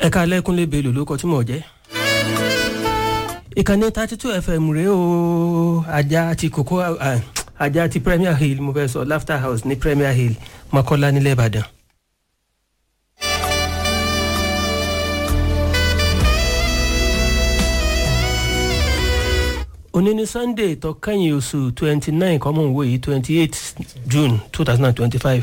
ẹ̀ka lẹ́kúnlé belò ló kọ tí mò ń jẹ́. ìkànnì 32 FM rèé o ajá ti Premier Hill mo fẹ́ sọ Laughter House ní Premier Hill Mọ́kọ́lá nílẹ̀ Ìbàdàn. òní ní Sunday tó kẹ́yìn oṣù 29 kọ́mọ̀ òwe yìí 28 June 2025.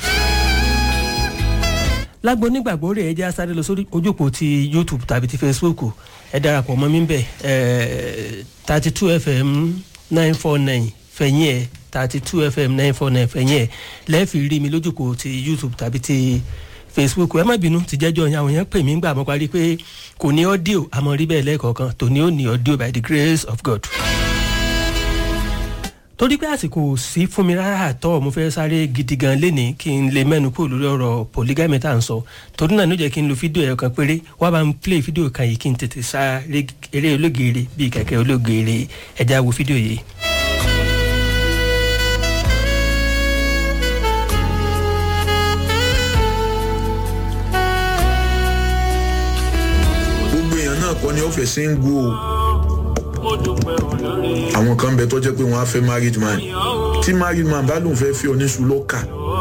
lágbo nígbàgbọ́ rẹ̀ ẹ jẹ́ asáré lọ sórí ojúpọ̀ ti YouTube tàbí ti Facebook ẹ darapọ̀ mọ́ mi ń bẹ̀ 32 FM 949 fẹ̀yìn ẹ̀ 32 FM 949 fẹ̀yìn ẹ̀ lẹ́ẹ̀fì rí mi lójúpọ̀ ti YouTube tàbí ti Facebook ẹ má bínú ti jẹ́jọ́ yẹn àwọn yẹn pè mí gbà mọ́ parí pé kò ní ọ́díò àmọ́ rí bẹ́ẹ̀ lẹ́ẹ̀kọ̀ọ̀kan tòní ó ní ọ́díò by the grace of God. torí pé àsìkò sí fún mi rárá àtọ́ mo fẹ́ sáré gidi gan lénìí kí n lè mẹ́nu kúrò lórí ọ̀rọ̀ polygamy tá à ń sọ torí náà ló jẹ́ kí n lo fídíò ẹ̀yọ̀ kan péré wá bá ń play fídíò kan yìí kí n tètè sáré eré ológeere bíi kẹ̀kẹ́ ológeere ẹ̀já wo fídíò yìí. gbogbo èèyàn náà kọ́ ni ó fẹ́ sí ń gbó o àwọn kan bẹ tó jẹ́ pé wọ́n á fẹ́ married man tí married man bá lóun fẹ́ fi oníṣu lọ́kà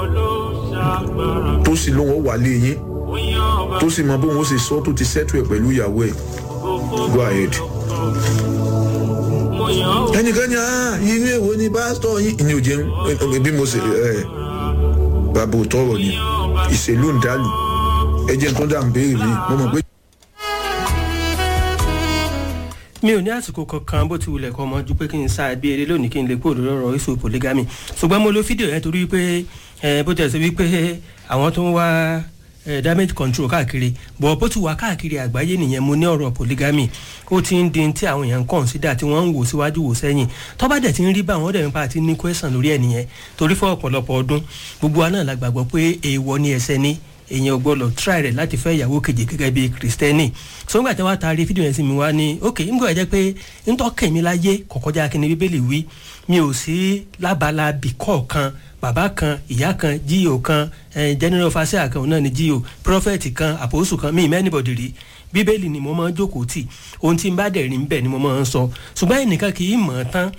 tó sì lóun ó wà lé yín tó sì mọ bóun ó ṣe sọ tó ti settle ẹ̀ pẹ̀lú ìyàwó ẹ̀ go ahead. ẹnìkan ní irú èwo ni pásítọ̀ yín ìní ò jẹun bí mo ṣe bàbá òtọ́rọ̀ ni ìṣèlú ń dàlù ẹjẹ̀ tó dà ń béèrè mi mo mọ̀ pé. mi ò ní àsìkò kankan bó ti wulẹ̀ kọ́ ọmọ ju pé kí n sa ẹbí eré lónìí kí n lè kó lórí ọ̀rọ̀ iṣu polygamy ṣùgbọ́n mo lo fídíò yẹn torí pé bó tẹ̀ sí wípé àwọn tó ń wá damage control káàkiri bọ̀ bó ti wà káàkiri àgbáyé nìyẹn mo ní ọ̀rọ̀ polygamy ó ti ń di tí àwọn èèyàn ń consider tí wọ́n ń wò síwájú wò sẹ́yìn tó bá dẹ̀ ti ń rí bá àwọn ọ̀dẹ̀ nípa àti ní question lórí ẹ̀ nìyẹn torí fún ọ̀pọ̀lọpọ̀ ọdún gbogbo wa náà la gbàgbọ́ pé èèwọ̀ ni ẹ̀ṣẹ̀ ni èèyàn gbọ́dọ̀ try rẹ̀ láti fẹ́ ìyàwó kejì gẹ́gẹ́ bí kristẹni so ńgbà tí wọ́n taari fídíò yẹn sí mi wá ní ok ńgbà jẹ́ pé ntọ́kẹ́ mi láyé kọ̀kọ́já kí ni bíbélì wí mi ò sí lábala bìkọ́ kan bàbá kan ìyá kan jíò kan general overseer kan náà ni jíò prophet kan apostle kan mi anybody rí bíbélì ni mo máa ń jókòó tì ohun tí n bá dẹ̀ rí ń bẹ̀ ni mo máa ń sọ ṣùgbọ́n ẹnìkan kì í mọ̀ tán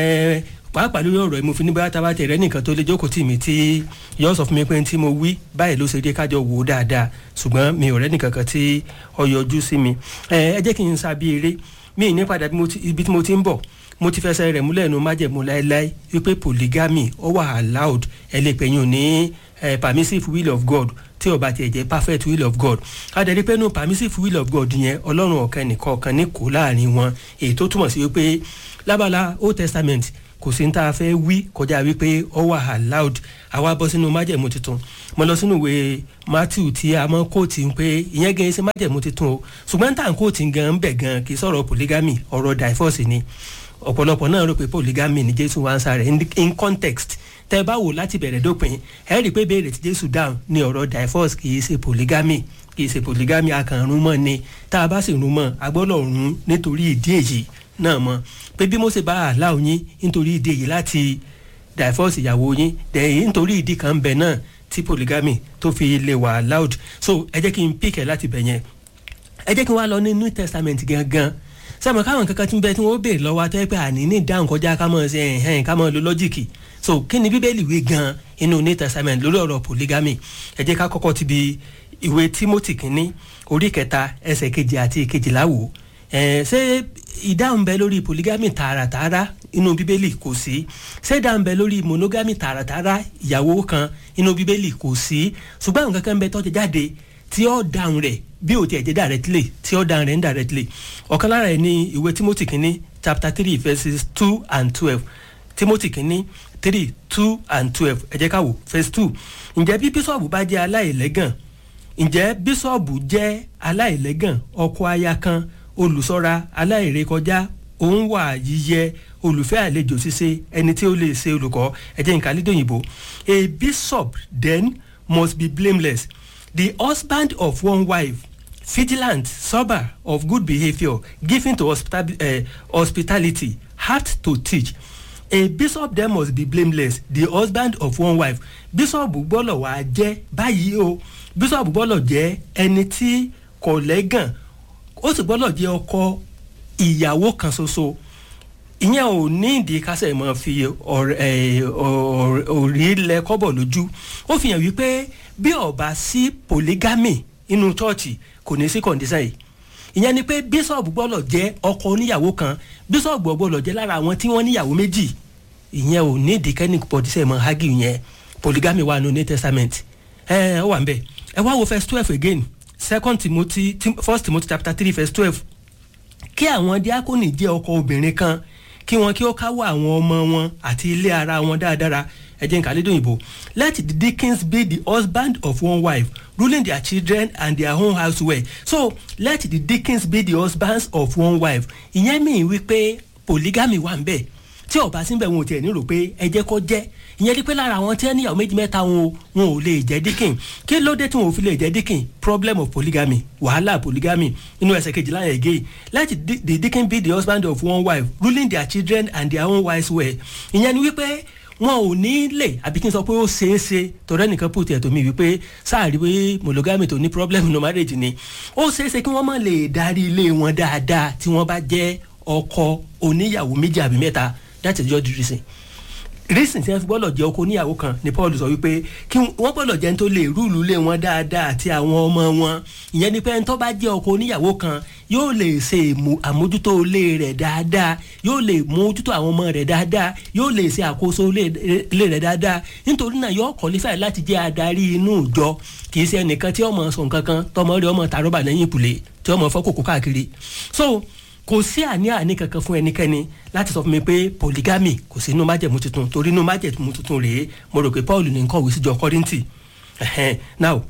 pàápàá lórí ọ̀rọ̀ mo fi ní bóyá tábà tẹ̀rẹ́ nìkan tó lè jókòó tì mí tí yọ sọ fún mi pé tí mo wí báyìí ló ṣe dé kájọ wò ó dáadáa ṣùgbọ́n mi ò rẹ́ nìkan kan tí ó yọjú sí mi ẹ jẹ́ kí n sábí eré mi ní padà ibi tí mo ti ń bọ̀ mo ti fẹsẹ̀ rẹ̀ múlẹ̀ nu májẹ̀mú láéláé wípé polygamy ó wà allowed ẹ lè pẹ̀yìn ní permissive will of God tí ó bá tiẹ̀ jẹ́ perfect will of God adẹ̀rí pé no permissive will of God yẹn ọlọ́run ọ̀kan nìkan ọ̀kan ní kó láàrin wọn èyí tó túmọ̀ sí wípé lábala Old Testament kò sí ní tá a fẹ́ wí kọjá wípé ó wà allowed àwa bọ́ sínú májẹ̀mú tuntun mo lọ sínú ìwé Matthew tí a mọ́ kóòtì ń pé ìyẹn gan ṣe májẹ̀mú tuntun o ṣùgbọ́n tá à ń kóòtì gan ń bẹ̀ gan kì í sọ̀rọ̀ polygamy ọ̀rọ̀ divorce ni ọ̀pọ̀lọpọ̀ náà rò pé polygamy ni Jésù wá ń sáré in context tẹ́ bá wò láti bẹ̀rẹ̀ dópin ẹ rí i pé béèrè tí Jésù dáhùn ní ọ̀rọ̀ divorce kì í ṣe polygamy akànrún mọ́ ni tá a bá sì rún mọ́ agbọ́dọ̀ rún nítorí ìdí èyí náà mọ́ pé bí Mósè bá àláò yín nítorí ìdí èyí láti divorce ìyàwó yín dẹ̀yìn nítorí ìdí kan bẹ̀ náà tí polygamy tó fi lè wà allowed so ẹ jẹ́ kí n píkẹ̀ láti bẹ̀ yẹn ẹ jẹ́ kí n wá lọ ní New Testament gangan sẹ́mi káwọn kankan tún bẹ tí wọ́n béèrè lọ́wọ́ àtọ́ pé àní ní ìdáhùn kọjá ká mọ̀ ṣe ká mọ̀ lo lọ́jìkì so kí ni bíbélì wí gan inú New Testament lórí ọ̀rọ̀ polygamy ẹ jẹ́ ká kọ́kọ́ ti bi ìwé Timothy kínní orí 3 ẹsẹ̀ 2 àti 11 wò ṣé ìdáhùn bẹ lórí polygamy tààràtààrà inú bíbélì kò sí ṣé ìdáhùn bẹ lórí monogamy tààràtààrà ìyàwó kan inú bíbélì kò sí ṣùgbọ́n àwọn kankan bẹ tó ti jáde tí ó dáhùn rẹ̀ bí o tiẹ̀ jẹ́ directly tí ó dáhùn rẹ̀ indirectly ọ̀kan lára ẹ̀ ní ìwé Timothy kínní chapter 3 verses 2 and 12 Timothy kínní 3 2 and 12 ẹ jẹ́ ká wò verse 2 ǹjẹ́ bí bíṣọ̀bù bá jẹ́ aláìlẹ́gàn ǹjẹ́ bíṣọ̀bù jẹ́ aláìlẹ́gàn ọkọ aya kan olùṣọ́ra aláìrékọjá òun wà yíyẹ olùfẹ́ àlejò ṣíṣe ẹni tí ó lè ṣe olùkọ́ ẹ jẹ́ nǹkan lédè òyìnbó a bishop then must be blameless the husband of one wife vigilant sober of good behaviour given to hospitality hard to teach a bishop then must be blameless the husband of one wife bishop gbọ́dọ̀ wá jẹ́ báyìí o bishop gbọ́dọ̀ jẹ́ ẹni tí kò lẹ́gàn ó sì gbọ́dọ̀ jẹ́ ọkọ ìyàwó kan ṣoṣo ìyẹn ò ní ìdí kásẹ̀ mọ́ fi òrí lẹ kọ́bọ̀ lójú ó fi hàn wípé bí ó bá sí polygamy inú chọ́ọ̀chì kò ní sí condition yìí ìyẹn ni pé bíṣọ̀bù gbọ́dọ̀ jẹ́ ọkọ oníyàwó kan bíṣọ̀bù gbọ́dọ̀ jẹ́ lára àwọn tí wọ́n níyàwó méjì ìyẹn ò ní ìdí kẹ́ni pọ̀dísẹ̀ mọ́ hagi yẹn polygamy wà ní New Testament ó wà ń bẹ̀ ẹ wá wo verse 12 again 1 Timothy chapter 3 verse 12 kí àwọn díákónì jẹ́ ọkọ obìnrin kan kí wọn kí ó káwọ́ àwọn ọmọ wọn àti ilé ara wọn dáadáa ẹ jẹ́ n kà lédè òyìnbó let the deacons be the husband of one wife ruling their children and their own house well so let the deacons be the husbands of one wife ìyẹn mìíràn wípé polygamy wà ń bẹ̀ tí ó bá sí bẹ̀ wọn ò tiẹ̀ ní rò pé ẹ jẹ́ kó jẹ́ ìyẹn ni pé lára àwọn tí wọ́n níyàwó méjì mẹ́ta wọn ò lè jẹ́ deacon kí ló dé tí wọn ò fi lè jẹ́ deacon problem of polygamy wàhálà polygamy inú ẹsẹ̀ kejìlá yẹn gé let the deacon be the husband of one wife ruling their children and their own wives well ìyẹn ni wípé wọn ò ní lè àbí kí n sọ pé ó ṣeé ṣe tọrẹ nìkan put ẹ̀ tó mi wípé sáàrí pé monogamy tó ní problem no marriage ni ó ṣeé ṣe kí wọ́n má lè darí ilé wọn dáadáa tí wọ́n bá jẹ́ ọkọ oníyàwó méjì àbí mẹ́ta that is just the reason tí wọ́n fi gbọ́dọ̀ jẹ́ ọkọ oníyàwó kan ni Paul sọ wípé kí wọ́n gbọ́dọ̀ jẹ́ tó lè rúùlù lé wọn dáadáa àti àwọn ọmọ wọn ìyẹn ni pé ẹni tó bá jẹ́ ọkọ oníyàwó kan yóò lè ṣe àmójútó ilé rẹ̀ dáadáa yóò lè mójútó àwọn ọmọ rẹ̀ dáadáa yóò lè ṣe àkóso ilé rẹ̀ dáadáa nítorí náà yóò qualify láti jẹ́ adarí inú ìjọ kì í ṣe ẹnìkan tí ọmọ sọ nǹkan kan tọmọ rẹ̀ ọmọ tàrọ́bà lẹ́yìn ìpùlẹ̀ tí ọmọ fọ́kòkò káàkiri so kò sí àní kankan fún ẹnikẹ́ni láti sọ fún mi pé polygamy kò sí inú májẹ̀mú tuntun torí inú májẹ̀mú tuntun rèé mo rò pé Paul ní nǹkan òwe síjọ Kọ́ríńtì now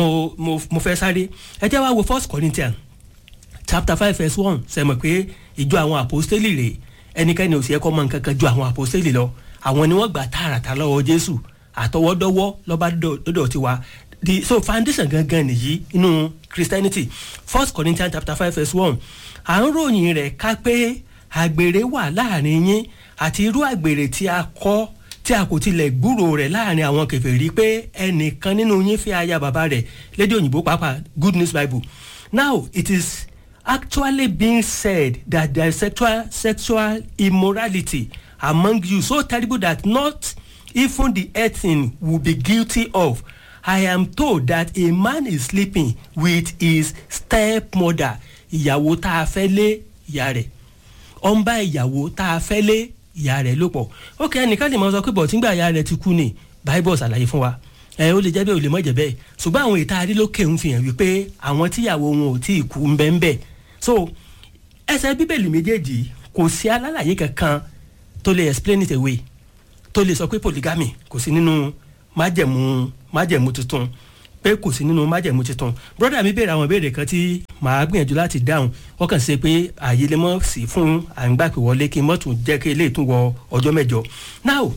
mo fẹ́ sáré ẹ jẹ́ wá wo 1 Corinthians chapter 5 verse 1 ṣe mọ̀ pé ìjọ àwọn àpòstélì rèé ẹnikẹ́ni ò sí ẹ̀kọ́ mọ̀ nǹkan kan ju àwọn àpòstélì lọ àwọn ni wọ́n gbà tààràtà lọ́wọ́ Jésù àtọwọ́dọ́wọ́ lọ́ba dọ́dọ̀ tiwa so foundation gangan nìyí inú Christianity 1 Corinthians chapter 5 verse 1 à ń ròyìn rẹ̀ ká pé àgbèrè wà láàrin yín àti irú àgbèrè tí a kò tilẹ̀ gbúrò rẹ̀ láàrin àwọn kèfèrí pé ẹnìkan nínú yín fẹ́ aya bàbá rẹ̀ lédè òyìnbó pàápàá Good News Bible now it is actually being said that there is sexual immorality among you so terrible that not even the heathen will be guilty of. I am told that a man is sleeping with his stepmother ìyàwó tá a fẹ́ lé ìyá rẹ̀ ó ń bá ìyàwó tá a fẹ́ lé ìyá rẹ̀ lò pọ̀ ok ẹnìkan lè máa sọ pé bọ̀ tí ń gbà ìyá rẹ̀ ti kú ni Bible ṣàlàyé fún wa ó lè jẹ́ bẹ́ẹ̀ ó lè má jẹ́ bẹ́ẹ̀ ṣùgbọ́n àwọn ìta àrílókè ń fi hàn wípé àwọn tíyàwó wọn ò tí ì kú ń bẹ́ẹ̀ bẹ́ẹ̀ so ẹsẹ̀ bíbélì méjèèjì kò sí alálàyé kankan tó lè explain it away tó lè sọ pé polygamy kò sí nínú májẹ̀mú tuntun pé kò sí nínú májẹ̀mú tuntun brother mi béèrè àwọn ìbéèrè kan tí màá gbìyànjú láti dáhùn wọ́n kàn ṣe pé ààyè lè mọ̀ sí fún àǹgbàpè wọlé kí n mọ̀ tún jẹ́ kí eléyìí tún wọ ọjọ́ mẹ́jọ now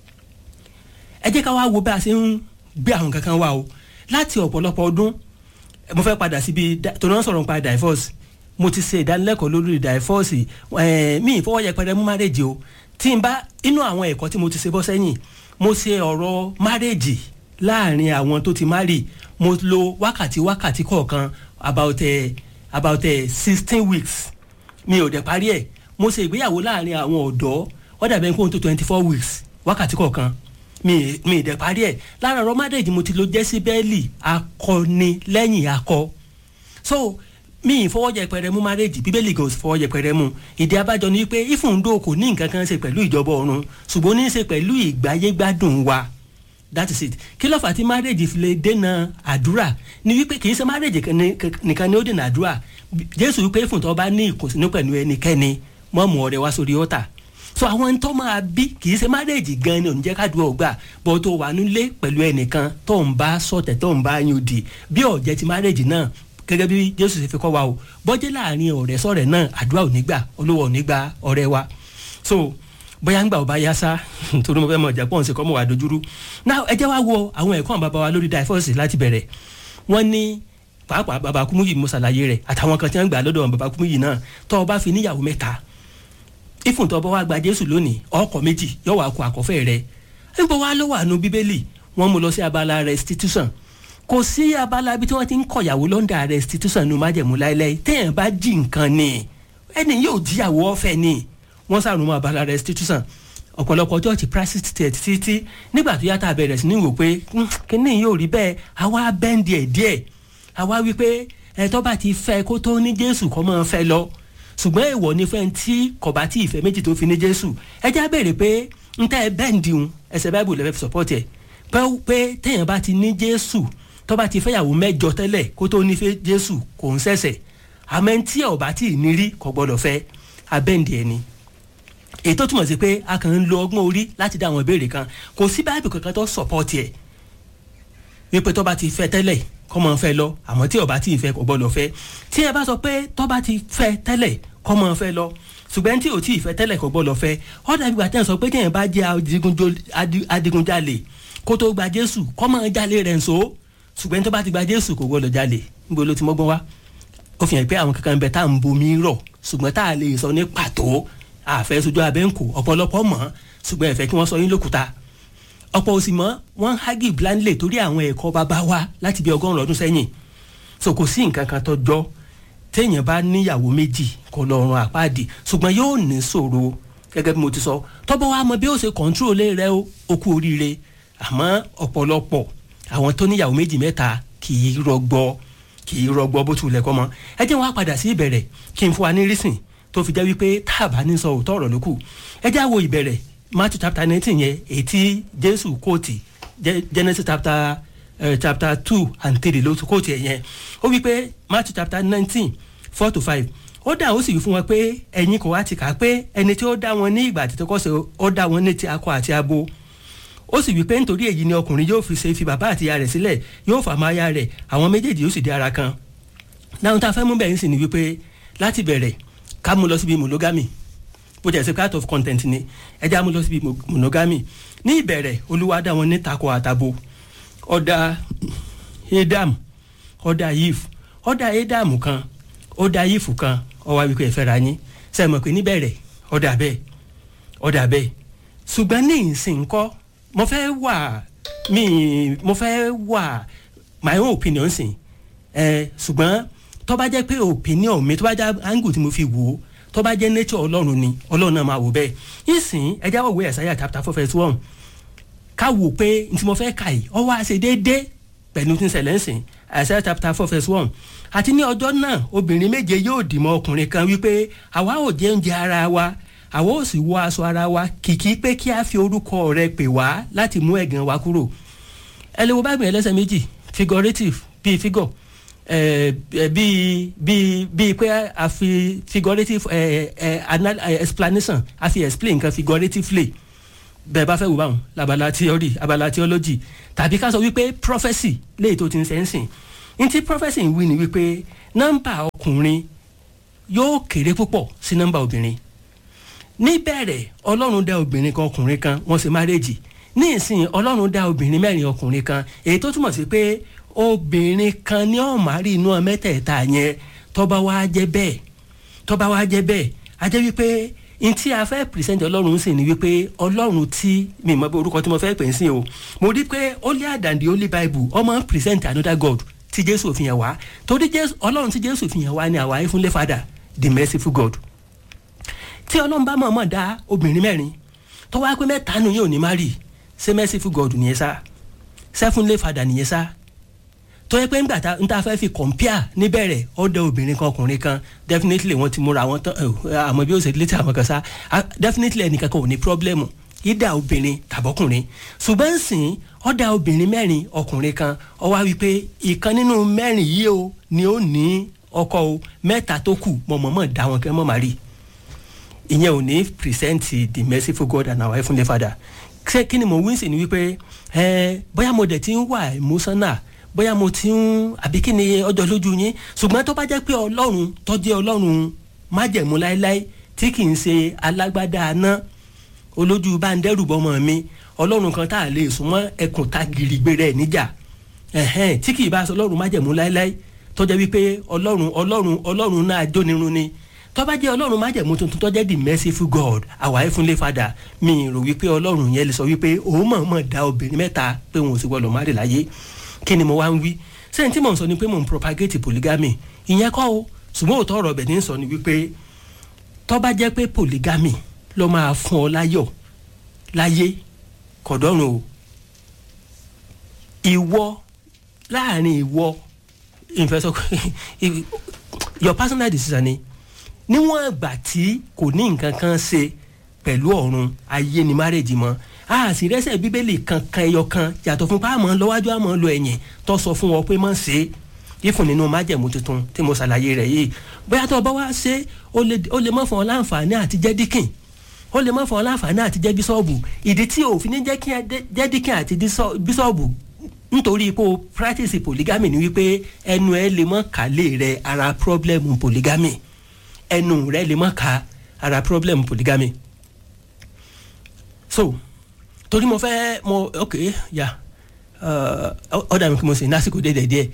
ẹ jẹ́ ká wá wo bá a ṣe ń gbé àwọn kankan wá o láti ọ̀pọ̀lọpọ̀ ọdún mo fẹ́ padà síbi tó náà sọ̀rọ̀ nípa divorce mo ti ṣe ìdánilẹ́kọ̀ọ́ lórí divorce mi ìfọwọ́ yẹpẹrẹ mú marriage o tí n bá inú àwọn ẹ̀kọ́ tí mo ti ṣe bọ́ sẹ́yìn mo ṣe ọ̀rọ̀ marriage láàrin àwọn tó ti marry mo lò wákàtí kọ̀ọ̀kan about 16 weeks mi ò dẹ̀ parí ẹ̀ mo ṣe ìgbéyàwó láàrin àwọn ọ̀dọ́ wọ́n dàbẹ̀ kó tó 24 weeks wákàtí kọ̀ọ̀kan mi ì dẹ̀ parí ẹ̀ lára ọ̀rọ̀ marriage mo ti lo jẹ́síbẹ́ẹ̀lì akọni lẹ́yìn akọ so mi ìfọwọ́jẹ pẹrẹ mú marriage bíbélì gan fọwọ́jẹ pẹrẹ mú ìdí abájọ ni pé ìfúndó kò ní nǹkan kan ṣe pẹ̀lú ìjọba ọ̀run ṣùgbọ́n ní í ṣe pẹ̀lú ìgbáyégbádùn wa that is it kí ló fà tí marriage fi lè dènà àdúrà ni wípé kì í ṣe marriage nìkan ni ó dènà àdúrà Jésù wípé ìfúntọ́ bá ní ìkùnsínú pẹ̀lú ẹnikẹ́ni mọ́ mú ọrẹ wá sórí ọ̀tà so àwọn tó máa bí kì í ṣe marriage gan ni ò ní jẹ́ kádùá ọgbà bọ́ tó wà nílé pẹ̀lú ẹnìkan tó ń bá sọ̀tẹ̀ tó ń bá yín di bí ọ̀jẹ̀ ti marriage náà gẹ́gẹ́ bí Jésù ṣe fi kọ́ wa o bọ́jẹ́ láàrin ọ̀rẹ́ sọ̀rẹ́ náà àdúrà ò ní gbà olówó ò ní gbà ọ̀rẹ́ wa so bóyá ń gbà ọba yá sá torí mo fẹ́ mọ̀ ọjà pọ̀ ń ṣe kọ́ mọ̀ wá dojúrú náà ẹ jẹ́ wá wo àwọn ẹ̀kọ́ àwọn bàbá wa lórí divorce láti bẹ̀rẹ̀ wọ́n ní pàápàá bàbá Kúmúyì mo ṣàlàyé rẹ̀ àtàwọn kan tí wọ́n gbà lọ́dọ̀ bàbá Kúmúyì náà tó o bá fi níyàwó mẹ́ta ìfún tó o bá wá gba Jésù lónìí ọkọ méjì yóò wá kó àkọ́fẹ́ rẹ̀ ń bọ̀ wá lọ́wọ́ àánú Bíbélì wọ́n mú lọ sí abala restitution kò sí abala bí tí wọ́n ti ń kọ̀yàwó lọ́ndà restitution ní májẹ̀mú láéláé téèyàn bá jí nǹkan ni ẹni yóò jíyàwó ọ̀fẹ́ ni wọ́n sàrùn mọ́ abala restitution ọ̀pọ̀lọpọ̀ church practice tiẹ̀ títí nígbà tó yàtọ̀ abẹ́rẹ́ sí ní wò pé kíní yóò rí bẹ́ẹ̀ àwa bẹ́ndì ẹ̀ díẹ̀ àwa wí pé tó bá ti fẹ́ kó tó ní Jésù kó máa fẹ́ lọ ṣùgbọ́n èèwọ̀ ní fẹ́ tí kò bá tí ìfẹ́ méjì tó fi ní Jésù ẹ já béèrè pé ń tẹ́ bẹ́ndì ń ẹsẹ̀ Bible lẹ́fẹ̀ẹ́ fi support ẹ̀ pé téèyàn bá ti ní Jésù tó bá ti fẹ́yàwó mẹ́jọ tẹ́lẹ̀ kó tó ní fẹ́ Jésù kò ń ṣẹ̀ṣẹ̀ àmọ́ tí ọ̀ bá tí ì ní rí kò gbọ́dọ̀ fẹ́ abẹ́ndì ẹni èyí tó túmọ̀ sí pé a kàn ń lo ọgbọ́n orí láti dá àwọn ìbéèrè kan kò sí Bible kankan tó support ẹ̀ wípé tó bá ti fẹ́ tẹ́lẹ̀ kó máa fẹ́ lọ àmọ́ tí ọ̀ bá tí ì fẹ́ kò gbọ́dọ̀ fẹ́ tí ẹ bá sọ pé tó bá ti fẹ́ tẹ́lẹ̀ kó máa fẹ́ lọ ṣùgbọ́n tí ò tí ì fẹ́ tẹ́lẹ̀ kò gbọ́dọ̀ fẹ́ ó dàbí ìgbà tí wọ́n sọ pé téèyàn bá jẹ́ adigunjalè kó tó gba Jésù kó máa jalè rẹ̀ ń so ṣùgbọ́n tó bá ti gba Jésù kò gbọ́dọ̀ jalè níbo ló ti mọ́gbọ́n wá ó fi hàn pé àwọn kankan bẹ tá à ń bomi rọ̀ ṣùgbọ́n tá a lè sọ ní pàtó àfẹ́ sojú abẹ́ǹkò ọ̀pọ̀lọpọ̀ mọ̀ ṣùgbọ́n ẹ̀fẹ́ kí wọ́n sọ yín lókùúta ọ̀pọ̀ òsì mọ́ wọ́n hági blindly torí àwọn ẹ̀kọ́ bàbá wa láti bí 100 ọdún sẹ́yìn so kò sí nǹkan kan tó jọ téèyàn bá níyàwó méjì kó lọ́rùn àpáàdì ṣùgbọ́n yóò ní ṣòro gẹ́gẹ́ bí mo ti sọ tọ́bọ̀ wa mọ bí ó ṣe control rẹ ó kú oríire àmọ́ ọ̀pọ̀lọpọ̀ àwọn tó níyàwó méjì mẹ́ta kì í rọgbọ bó tilẹ̀ kọ́ mọ́ ẹ jẹ́ wọn á padà sí ìbẹ̀rẹ̀ kí n fún wa ní rísìn tó fi jẹ́ wípé tá a bá ní sọ òótọ́ ọ̀rọ̀ ló kù ẹ jẹ́ àwo ìbẹ̀rẹ̀ Matthew chapter 19 yẹn èyí tí Jésù kóòtì Genesis chapter 2 and 3 ló kóòtì ẹ̀ yẹn ó wípé Matthew chapter 19 4-5 ó dá ó sì wí fún wọn pé ẹ̀yin kò wá ti kà á pé ẹni tí ó dá wọn ní ìgbà àtìtọ́ kọ́sẹ̀ ó dá wọn ní ti akọ àti abo ó sì wí pé nítorí èyí ni ọkùnrin yóò fi bàbá àti ìyá rẹ̀ sílẹ̀ yóò fà máa ya rẹ̀ àwọn méjèèjì yóò sì di ara kan dáhùn tá a fẹ́ mú bẹ́ẹ̀ ń sìn ní wípé láti bẹ̀rẹ̀ ká mú lọ síbi monogamy bó jẹ́ part of content ni ẹ já mú lọ síbi monogamy ní ìbẹ̀rẹ̀ Olúwa dá wọn ní takọ àtabo ọ̀dà Adam ọ̀dà Eve ọ̀dà Adam kan ọ̀dà Eve kan ó wá wípé ẹ fẹ́ra yín ṣe mọ̀ pé níbẹ̀rẹ̀ ọ̀dà bẹ́ẹ̀ ṣùgbọ́n ní ìsìn kọ́ mo fẹ́ wà my own opinion sìn ṣùgbọ́n tó bá jẹ́ pé opinion mi tó bá jẹ́ angle tí mo fi wò ó tó bá jẹ́ nature Ọlọ́run ni Ọlọ́run náà máa wò bẹ́ẹ̀ ìsìn ẹ jáwọ́ ìwé Isaiah chapter 4:1 ká wò pé n tí mo fẹ́ kà yìí ó wá ṣe déédéé pẹ̀lú tí ń ṣẹlẹ̀ ń sìn Isaiah chapter 4:1 àti ní ọjọ́ náà obìnrin méje yóò dì mọ́ ọkùnrin kan wípé àwa ò jẹ oúnjẹ ara wa àwa ò sì wọ aṣọ ara wa kìkì pé kí a fi orúkọ rẹ pè wá láti mú ẹ̀gàn wa kúrò ẹ lè wo báyìí ẹlẹ́sẹ̀ méjì figurative bíi figure bíi pé a fi figurative explanation a fi explain nǹkan figuratively bẹ́ẹ̀ bá fẹ́ wò báwọn labala theory abala theology tàbí ká sọ wípé prophecy léyìí tó ti ń sẹ́nsìn ní ti prophecy ń wí ni wípé nọ́mbà ọkùnrin yóò kéré púpọ̀ sí nọ́mbà obìnrin níbẹ̀rẹ̀ Ọlọ́run dá obìnrin kan ọkùnrin kan wọ́n ṣe marriage ní ìsìn Ọlọ́run dá obìnrin mẹ́rin ọkùnrin kan èyí tó túmọ̀ sí pé obìnrin kan ní ọ̀márì inú mẹ́tẹ̀ẹ̀ta yẹn tó bá wá jẹ́ bẹ́ẹ̀ a jẹ́ wípé n tí a fẹ́ present Ọlọ́run sì ni wípé Ọlọ́run tí mi mọ̀ bí orúkọ tí mo fẹ́ pè é sí o mo rí pé holier than the Holy Bible ọmọ present another God tí Jésù fi hàn wá torí Ọlọ́run tí Jésù fi hàn wá ni àwa Heavenly Father the merciful God tí Ọlọ́run bá mọ̀ọ́mọ̀ dá obìnrin mẹ́rin tó wá pé mẹ́ta nù yóò ní má rí ṣé merciful God nìyẹn sá Heavenly Father nìyẹn sá tó yẹ pé ńgbà n ta fẹ́ fi compare níbẹ̀rẹ̀ ọ̀dọ̀ obìnrin kan ọkùnrin kan definitely wọ́n ti múra wọn tán àmọ́ bí ó ṣe létí àwọn kan sá definitely ẹnìkan kan ò ní problem ìdá obìnrin tàbọ́kùnrin ṣùgbọ́n sìn ọ̀dà obìnrin mẹ́rin ọkùnrin kan ó wá wípé ìkan nínú mẹ́rin yìí o ni ó ní ọkọ o mẹ́ta tó kù mọ̀mọ́mọ́ dá wọn kẹ́ mọ́ màá rí ìyẹn ò ní present the merciful God and our Heavenly Father ṣé kí ni mo wí sí ni wípé bóyá mo dẹ̀ ti ń wà emotional bóyá mo ti ń àbí kí ni ọjọ́ lójú yín ṣùgbọ́n tó bá jẹ́ pé Ọlọ́run tó jẹ́ Ọlọ́run májẹ̀mú láéláé tí kì í ṣe alágbádá aná olójú bá ń dẹ́rù bọ́mọ mi Ọlọ́run kan tá a lè súnmọ́ ẹkùn tá gírígbé rẹ̀ níjà tí kì í bá sọ Ọlọ́run májẹ̀mú láéláé tó jẹ́ wípé Ọlọ́run náà jónirun ni tó bá jẹ́ Ọlọ́run májẹ̀mú tuntun tó jẹ́ the merciful God our Heavenly Father mi rò wípé Ọlọ́run yẹn lè sọ wípé òun mọ̀ọ́mọ̀ dá obìnrin mẹ́ta pé wọn ò sì gbọ́dọ̀ má rè láyé kí ni mo wá ń wí sẹ́yìn tí mò ń sọ ni pé mò ń propagate polygamy ìyẹn kọ́ o ṣùgbọ́n òótọ́ ọ̀rọ̀ ọ̀bẹ̀ ní sọ ni wípé tó bá jẹ́ pé polygamy ló máa fún ọ láyọ̀ láyé kọ̀dọ́rùn o ìwọ láàrin ìwọ ìfẹsọ your personal decision ni níwọ̀n ìgbà tí kò ní nǹkan kan ṣe pẹ̀lú ọ̀run ayé ni marriage mọ́ a sì rẹ́sẹ̀ bíbélì kankan ẹyọ kan yàtọ̀ fún pàmò lọ́wájú àmọ́ lọ ẹ̀yìn tó sọ fún ọ pé mọ̀ ṣe ìfún nínú májẹ̀mú tuntun tí mo ṣàlàyé rẹ̀ yìí bóyá tó bá wá ṣe ó lè mọ̀ fún ọ láǹfààní àti jẹ́ díkìn ó lè mọ̀ fún ọ láǹfààní àti jẹ́ bíṣọ́ọ̀bù ìdí tí òfin ní jẹ́ díkìn àti bíṣọ́ọ̀bù nítorí pé o practice polygamy ni wípé ẹnu ẹ lè mọ̀ kálé rẹ ara problem polygamy ẹnu rẹ lè mọ̀ ká ara problem polygamy so torí mo fẹ́ ok ya ọ̀dà mi kí mo sì ní lásìkò déédéé díẹ̀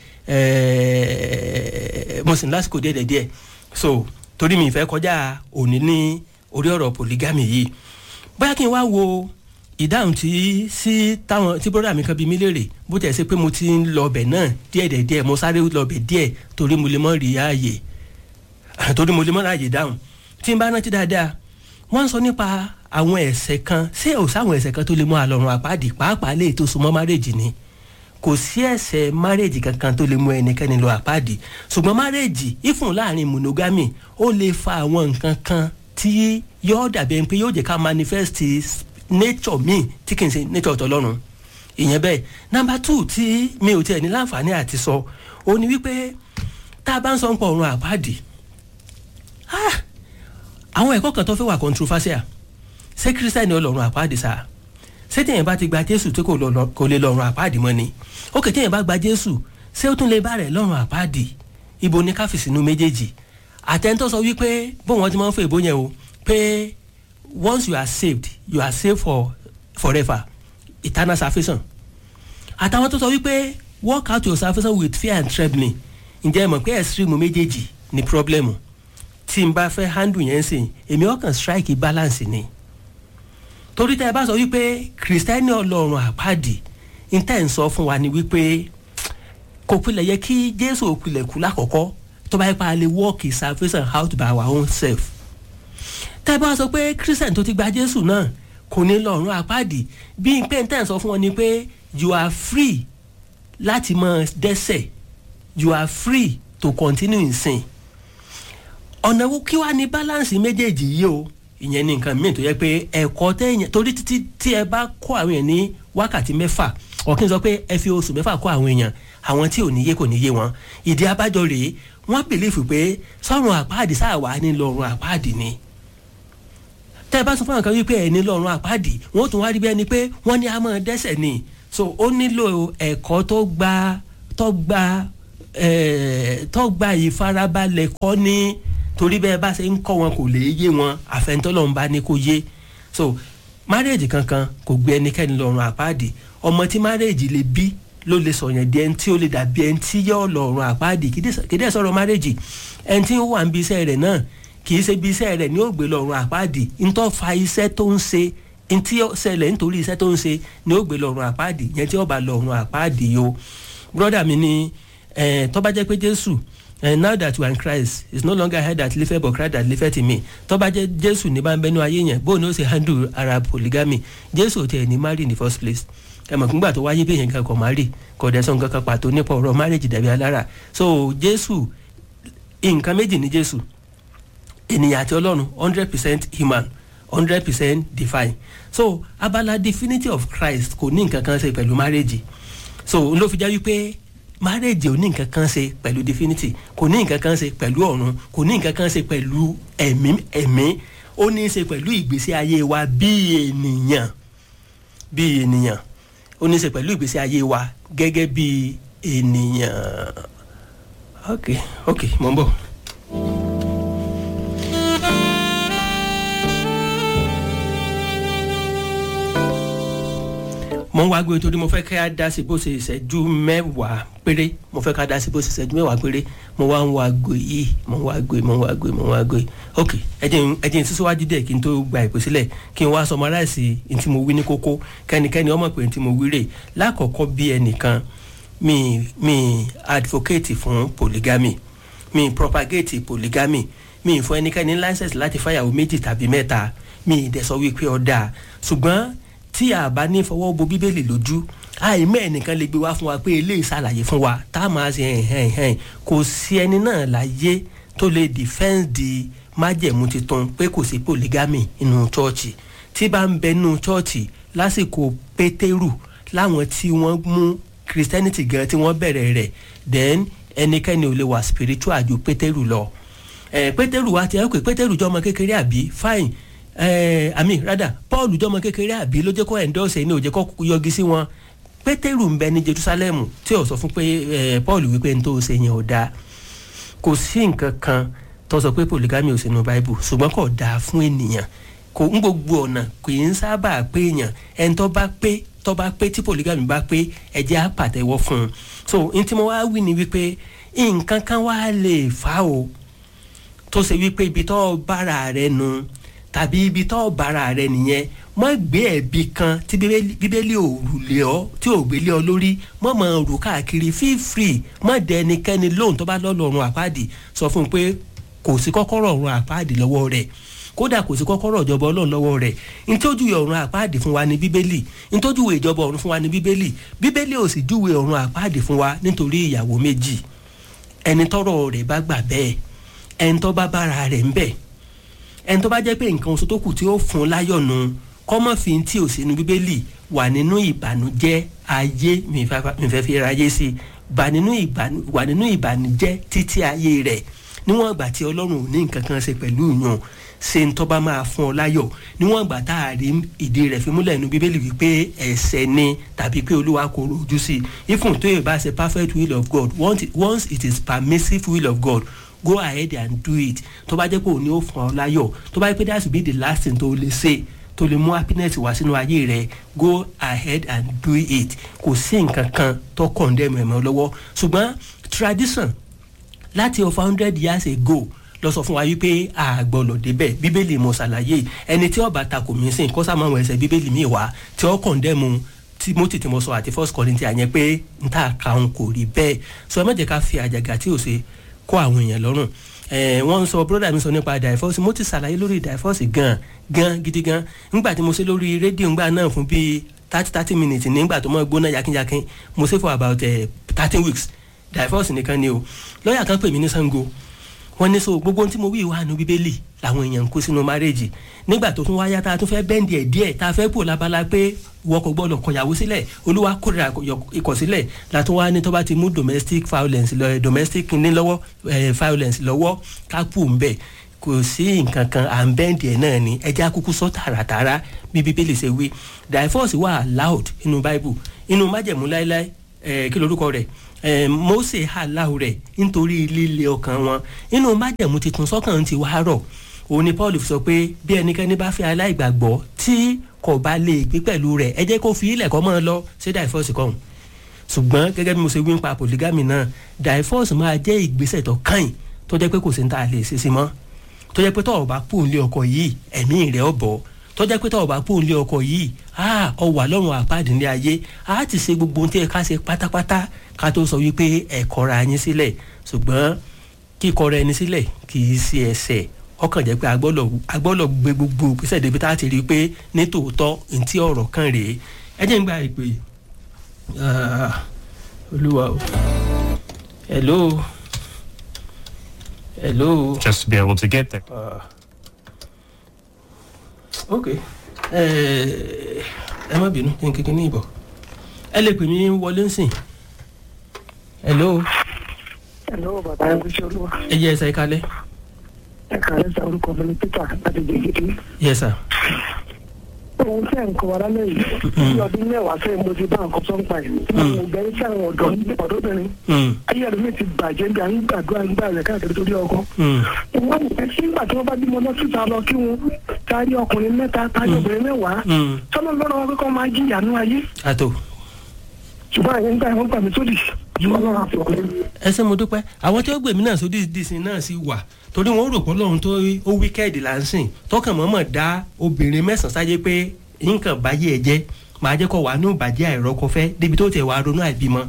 mo sì ní lásìkò déédéé díẹ̀ so torí mi ìfẹ́ kọjá òní ní orí ọ̀rọ̀ polygamy yìí bóyá kí n wá wo ìdáhùn tí bọ́dà mi kan bí mi léèrè bó tẹ̀ ṣe pé mo ti ń lọ ọbẹ̀ náà díẹ̀ mo sáré lọ ọbẹ̀ díẹ̀ torí mo lè mọ̀ rí ààyè torí mo lè mọ̀ ráàyè dáhùn tí n bá rántí dáadáa wọ́n ń sọ nípa àwọn ẹ̀ṣẹ̀ kan ṣé ò sáwọn ẹ̀ṣẹ̀ kan tó lè mú àlọ́run àpáàdì pàápàá lè tó súnmọ́ márèjì ni kò sí ẹ̀ṣẹ̀ márèjì kankan tó lè mú ẹnikẹ́ni lọ àpáàdì ṣùgbọ́n márèjì ìfún láàrin monogamy ó lè fa àwọn nǹkan kan tí yóò dàbí ẹni pé yóò jẹ́ ká manifest nature mi tí kì í ṣe nature tọlọ́run ìyẹn bẹ́ẹ̀ number 2 tí mi ò tiẹ̀ ní láǹfààní àti sọ ó ní wípé tá a bá ń sọ ń pọ̀ ọ̀run àpáàdì àwọn ẹ̀kọ́ kan tó fẹ́ wà controversial ṣé kírísítẹ́nì ọlọ́run àpáàdì sáà ṣé téèyàn bá ti gba jésù tí kò lè lọ́run àpáàdì mọ́ ni ó kè téèyàn bá gba jésù ṣé ó tún lè bá rẹ̀ lọ́run àpáàdì ibo ní káfí sínú méjèèjì àtẹ̀ntọ́ sọ wípé bóun wọn ti máa ń fẹ́ ìbò yẹn o pé once you are saved for forever eternal salvation àtàwọn tó sọ wípé work out your salvation with fear and trembling ǹjẹ́ ẹ mọ̀ pé extreme méjèèjì ni problem tí n bá fẹ́ handle yẹn sìn èmi ọkàn strike balance ni torí tẹ́ ẹ bá sọ wípé kìrìsìtẹ́nì ọlọ́run àpáàdì n tẹ́ ń sọ fún wa ni wípé kò pilẹ̀ yẹ kí jésù òpilẹ̀ kú lákọ̀ọ́kọ́ tó bá yẹ pa lè work his salvation out by our own self tẹ́ ẹ bá sọ pé kìrìsìtẹ́nì tó ti gba jésù náà kò ní lọ́run àpáàdì bí n pé n tẹ́ ń sọ fún wọn ni pé you are free láti máa dẹ́ṣẹ̀ you are free to continue in sin ọ̀nà wo kí wàá ní balance méjèèjì yìí o ìyẹn ní nǹkan míì tó yẹ pé ẹ̀kọ́ tẹ̀yìn torí títí tí ẹ bá kọ́ àwọn èèyàn ní wákàtí 6 ọ̀kìn sọ pé ẹ fi oṣù 6 kọ́ àwọn èèyàn àwọn tí ò ní yé kò ní yé wọn ìdí abájọ rèé wọ́n bìlífù pé sọ́run àpáàdì sáà wà ní lọ́run àpáàdì ni tẹ́ ẹ bá sọ fún àwọn kan wípé ẹ̀ ní lọ́run àpáàdì wọ́n tún wá rí bí ẹni pé wọ́n ní a máa dẹ́ṣẹ̀ ni so ó nílò ẹ̀kọ́ tó gba ìfarabalẹ̀ kọ́ ní torí bẹ́ẹ̀ bá ṣe ń kọ́ wọn kò lè yé wọn àfẹnutọ́lọ́run bá ní kó yé so márèèjì kankan kò gbé ẹnikẹ́ni lọ́run àpáàdì ọmọ tí márèèjì lè bí ló lè sọ̀yàn di ẹni tí ó lè dàbí ẹni tí yọ lọ́run àpáàdì kì í dẹ̀ sọ̀rọ̀ márèèjì ẹni tí ó wà ń bí iṣẹ́ rẹ̀ náà kì í ṣe bí iṣẹ́ rẹ̀ ní ó gbé lọ́run àpáàdì ntọ́ fa iṣẹ́ tó ń ṣe ntí ṣẹlẹ̀ nítorí iṣẹ́ tó ń ṣe ní ó gbé lọ́run àpáàdì yẹn tí ó bá lọ́run àpáàdì yo brọ́dà mi ni tó bá jẹ́ pé Jésù now that we are in Christ it's no longer I that liveth but Christ that liveth in me tó bá jẹ́ Jésù ní bá ń bẹnu ayé yẹn bóun ní ó ṣe handle ara polygamy Jésù ò tẹ̀ ní marry in the first place ẹ mọ̀ fúngbà tó wáyé bí èèyàn kan kò marry kò dẹ̀ sọ nǹkan kan pàtó nípa ọ̀rọ̀ marriage dàbí alára so Jésù nǹkan méjì ní Jésù ènìyàn àti Ọlọ́run 100% human 100% divine so abala divinity of Christ kò ní nǹkan kan ṣe pẹ̀lú marriage so ló fi jẹ́ wípé marriage ò ní nǹkan kan ṣe pẹ̀lú divinity kò ní nǹkan kan ṣe pẹ̀lú ọ̀run kò ní nǹkan kan ṣe pẹ̀lú ẹ̀mí ó ní í ṣe pẹ̀lú ìgbésí ayé wa bí ènìyàn ó ní í ṣe pẹ̀lú ìgbésí ayé wa gẹ́gẹ́ bí ènìyàn ok mo ń bọ̀. mo ń wá gbé torí mo fẹ́ ká dá sí bó ṣe ìṣẹ́jú 10 péré mo fẹ́ ká dá sí bó ṣe ìṣẹ́jú 10 péré mo wá ń wá gbé yìí mo ń wá gbé ok ẹ jẹ́ n sísíwájú díẹ̀ kí n tó gba ìpè sílẹ̀ kí n wá summarize n tí mo wí ní kókó kẹ́nikẹ́ni ọmọ pé n tí mo wí rè lákọ̀ọ́kọ́ bí ẹnìkan mi advocate fún polygamy, mi propagate polygamy, mi fún ẹnikẹ́ni license láti fẹ́yàwó méjì tàbí mẹ́ta, mi dẹ̀ sọ wípé ọ̀dà. ṣùgbọ́n tí a bá ní fọwọ́ bo bíbélì lójú, àìmọ́ ẹnìkan lè gbé wá fún wa pé eléyìí ṣàlàyé fún wa tá a máa ṣe kò sí ẹni náà láyé tó lè defend májẹ̀mú titun pé kò sí polygamy inú chọ́ọ̀chì. tí bá ń bẹ nínú chọ́ọ̀chì lásìkò pétérù láwọn tí wọ́n mú christianity gan tí wọ́n bẹ̀rẹ̀ rẹ̀, then ẹnikẹ́ni ò lè wà spiritual ju pétérù lọ. Pétérù wa ti ẹ pé pétérù jọmọ kékeré àbí fine, rather paul jọmọ kékeré àbí ló jẹ́ kó endorse ní ó jẹ́ kó yọgi sí wọn. pétérù ń bẹ ní jerusalem tí ó sọ fún pé paul wípé n tó ṣe yẹn ò dáa. kò sí nǹkan kan tó sọ pé polygamy ò sínú bible, ṣùgbọ́n kò dáa fún ènìyàn. kò ń gbogbo ọ̀nà kò ń sábà pé èèyàn ẹni tó bá pé tí polygamy bá pé ẹ̀jẹ̀ á pàtẹ́wọ́ fún un. so n tí mo wá wí ni wípé nǹkan kan wá lè fà o tó ṣe wípé ibi tó bára rẹ nu tàbí ibi tó bára rẹ nìyẹn, mọ́ gbé ẹ̀bi kan tí bíbélì ò rùlé ọ tí ò gbélé ọ lórí, mọ́ rù káàkiri, feel free, mọ́ dẹ ẹnikẹ́ni lóhùn tó bá lọ́lọ́run àpáàdì sọ fún un pé kò sí kọ́kọ́rọ́ ọ̀run àpáàdì lọ́wọ́ rẹ̀, kódà kò sí kọ́kọ́rọ́ ìjọba ọlọ́run lọ́wọ́ rẹ̀. ntójúwe ọ̀run àpáàdì fún wa ní bíbélì, ntójúwe ìjọba ọ̀run fún wa ní bíbélì. bíbélì ò sì júwe ọ̀run àpáàdì fún wa nítorí ìyàwó méjì. ẹni tọ́rọ̀ rẹ̀ bá gbà bẹ́ẹ̀, ẹni tó bá bára rẹ̀ ń bẹ̀, ẹni tó bá jẹ́ pé nǹkan oṣù tó kù tí ó fún un láyọ̀nù kọ́mọ́fin tí ò sínú bíbélì wà nínú ìbànújẹ́ ayé, mi fẹ́ fi ra ayé sí, wà nínú ìbànújẹ́ títí ayé rẹ̀ níwọ̀n ìgbà tí ọlọ́run ò ní nǹkan kan ṣe pẹ̀lú yàn. ṣe ń tọ́ba máa fún ọ láyọ̀ níwọ̀n ìgbà tá a rí ìdí rẹ̀ fi múlẹ̀ nínú bíbélì wípé ẹ̀ṣẹ̀ ni tàbí pé olúwa kò rojú sí i. ifun tó yẹ bá ṣe perfect will of God, once it is permissive will of God, go ahead and do it. tó bá jẹ́ pé òun ni ó fún ọ láyọ̀, tó bá jẹ́ pé that should be the last thing tó lè ṣe tó lè mú happiness wá sínú ayé rẹ̀, go ahead and do it. kò sí nǹkan kan tó condemn ẹ̀mọ́ lọ́wọ́. ṣùgbọ́n tradition láti over 100 years ago lọ sọ fún wa wípé àgbọ̀lọ̀ débẹ̀. bíbélì mo ṣàlàyé ẹni tí ó bá takò mí sìn kó sáà máa wọ ẹsẹ̀ bíbélì mi wá tí ó condemn Timothy tí mo sọ àti 1 Corinthians yẹn pé n ta kàún kò rí bẹ́ẹ̀. sọ ẹ má jẹ́ ká fi àjàgà tí ò ṣe kó àwọn èèyàn lọ́rùn. wọ́n sọ brother mi sọ nípa divorce, mo ti ṣàlàyé lórí divorce gan gidi gan nígbà tí mo ṣe lórí rédíò ńgbà náà fún bíi 30 minutes nígbà tó mọ́ gbóná yakinyakin, mo ṣe for about 13 weeks. divorce nìkan ni o. lọ́ọ̀yà kan pè mí ní Sango, wọ́n ní so gbogbo tí mo wí wà nínú bíbélì làwọn èèyàn ń kó sínú márèjì. nígbà tó tún wáyá tá a tún fẹ́ bẹ́ǹdì ẹ̀ díẹ̀ tá a fẹ́ pò lábala pé wọ́n kò gbọ́dọ̀ kọ̀yàwó sílẹ̀, olúwa kórìíra ìkọ̀sílẹ̀, látún wá ní tó bá ti mú domestic violence lọ́wọ́ kápù ń bẹ̀. kò sí nǹkan kan à ń bẹ́ǹdì ẹ̀ náà ni ẹja kúkú sọ tààràtàrà bí bíbélì ṣe wí. divorce wà allowed inú bible, inú májẹ̀mú láéláé kí lorúkọ rẹ̀ Mósè aláwọ̀ rẹ̀ nítorí líle ọkàn wọn. inú májẹ̀mú titun sọ́kàn ti wá rọ̀. òun ni Paul sọ pé bí ẹnikẹ́ni bá fẹ́ aláìgbàgbọ́ tí kò bá lè gbé pẹ̀lú rẹ̀ ẹ jẹ́ kó fi ilẹ̀ kọ́ mọ́ ọ lọ ṣé divorce kọ́. ṣùgbọ́n gẹ́gẹ́ bí mo ṣe wí nípa polygamy náà, divorce máa jẹ́ ìgbésẹ̀ tó kàn tó jẹ́ pé kò sí ní ta lè ṣe sí mọ́, tó jẹ́ pé tó o bá kú nílé ọkọ yìí ẹ̀mí rẹ̀ ó bọ̀, tó jẹ́ pé tó o bá kú nílé ọkọ yìí ọ wà lọ́rùn àpáàdé ní ayé. a ti ṣe gbogbo ohun tí ẹ ká ṣe pátápátá ká tó sọ wípé ẹ kọra yín sílẹ̀. ṣùgbọ́n kíkọra ẹni sílẹ̀ kì í ṣe ẹ̀ṣẹ̀, ọkàn jẹ́ pé a gbọ́dọ̀ gbé gbogbo ìgbésẹ̀ débi tá a ti rí i pé ní tòótọ́ ntí ọ̀rọ̀ kan rèé. ẹ jẹ́ ń gba ìpè olúwa o. hello. Just to be able to get there. Okay. ẹ má bínú kí n kékeré ní ìbọ̀. ẹ lè pè mí wọlé ń sìn. hello. bàbá ẹ kúṣẹ́ olúwa. ẹ jẹ́ ẹsẹ̀ ìkálẹ̀. ẹ kàlẹ́ sọ orúkọ mi ní Peter láti Jẹ̀gẹ̀dẹ̀. Yes sir. ohun tí ẹ̀ ń kọ́ wa lálẹ́ yìí ní ọdún mẹ́wàá sẹ́yìn mo ti bá nǹkan tó ń pa yìí. mo bẹ̀rẹ̀ sí àwọn ọ̀dọ́bìnrin. ayé ẹ̀rọ mi ti bàjẹ́ bí i à ń gbàdúrà ń gbà rẹ̀ káàkiri torí ọkọ. wọ́n ní ẹ̀sìn ìgbà tí wọ́n bá bímọ lọ síta lọ kí wọn táyé ọkùnrin mẹ́ta táyé obìnrin mẹ́wàá. sọ́nà lọ́rọ̀ wọn kọ́ máa jìyà ní ayé. àtò. ṣùgbọ́n àyẹ̀ ń gbà wọ́n gbà mí sódì. ẹ ṣé mo dúpẹ́ àwọn tí ó gbèmí náà sódì dìsín náà sì wà torí wọn rò pé Ọlọ́run tó ó wíkẹ́ẹ̀dì là ń sìn tọkàn mọ́mọ́ dá obìnrin mẹ́sàn-án sáyé pé nǹkan báyé ẹ jẹ́ máa jẹ́ kó wà ní ìbàjẹ́ àìrọ́kọfẹ́ débi tó tẹ̀ wá ronú àìbímọ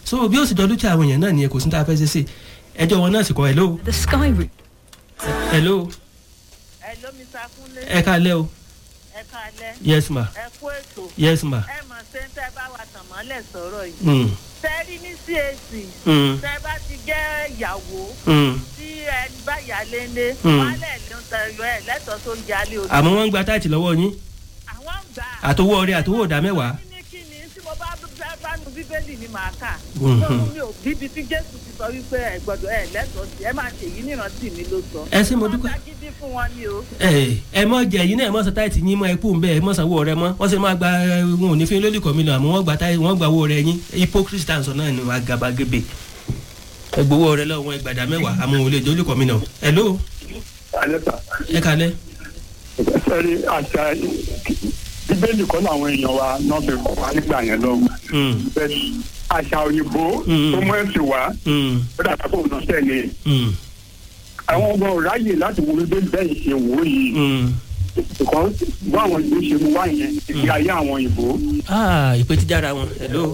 so bí ó sì dọ́lú tí àwọn èèyàn náà nìyẹn kò sí tá a fẹ́ ṣe sí ẹjọ́ wọn náà sì kọ́ hello. hello. hello Mr. Kunle. ẹ káalẹ́ o. ẹ káalẹ́. yes ma. ẹ kú ètò. yes ma. ẹ mọ̀ ṣe ń tẹ́ bá wa tàn mọ́lẹ̀ sọ̀rọ̀ yìí. tẹ́rí ní CAC. tẹ́ bá ti jẹ́ ìyàwó. tí ẹni bá yà léńlé. wálẹ̀ ló ń tẹ̀yọ ẹ̀ lẹ́tọ̀ọ́ tó ń jalè ojú. àmọ́ wọ́n ń gba táìtì lọ́wọ́ yín. àwọn ń gbà. àtowó ọrẹ àtowó ọ̀dà mẹ́wàá. bánu bíbélì ni màá kà. lọ́run mi ò bíbi tí Jésù ti sọ wípé ẹ gbọ́dọ̀ ẹ lẹ́tọ̀ọ́ sí ẹ máa ṣe èyí nírántí mi ló sọ. ẹ ṣe mo dúpẹ́. wọ́n dágídí fún wọn ni o. ẹ mọ jẹ yìí náà ẹ mọ sọ táìtì yín mọ ẹkú nbẹ ẹ mọ sanwó ọrẹ mọ wọ́n sì máa gba wọn ò ní fi lólì kọ́ mi lọ àmọ́ wọ́n gba owó ọrẹ yín hypocrite dance náà ni wọ́n agabagebe ẹ gbowó ọrẹ lọ́wọ́ wọn ìgbàdá mẹ́wàá àmọ́ òun lè jẹ́ olùkọ́ mi náà. hello. ẹ kalẹ́. sẹ́rí àṣà bíbélì kọ́ làwọn èèyàn wa náà fi kọ́ wa nígbà yẹn lọ́wọ́. àṣà òyìnbó tó mú ẹ̀sìn wá ó dàgbà kó nà tẹ̀lé. àwọn ọmọ ráyè láti wo bíbélì bẹ́ẹ̀ ṣe wò ó yìí. ìkọ́ bó àwọn ìlú ṣe mú wá yẹn ìgbé ayé àwọn òyìnbó. ìpè ti jára wọn. hello.